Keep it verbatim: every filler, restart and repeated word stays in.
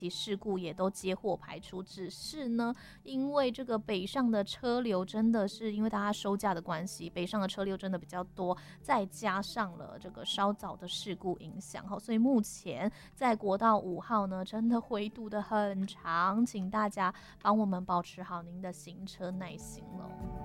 事故也都接获排除，只是呢，因为这个北上的车流真的是因为大家收假的关系，北上的车流真的比较多，再加上了这个稍早的事故影响，所以目前在国道五号呢，真的灰度的很长，请大家帮我们保持好您的行车耐心了。